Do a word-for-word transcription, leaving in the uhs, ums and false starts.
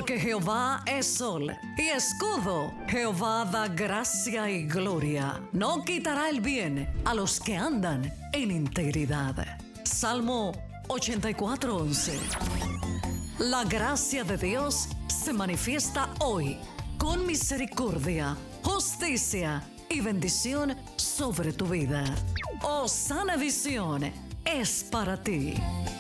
Porque Jehová es sol y escudo. Jehová da gracia y gloria. No quitará el bien a los que andan en integridad. Salmo ochenta y cuatro, once. La gracia de Dios se manifiesta hoy con misericordia, justicia y bendición sobre tu vida. Osana Visión es para ti.